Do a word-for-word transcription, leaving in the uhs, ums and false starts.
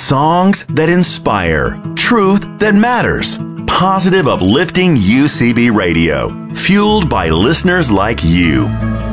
Songs that inspire. Truth that matters. Positive, uplifting U C B radio. Fueled by listeners like you.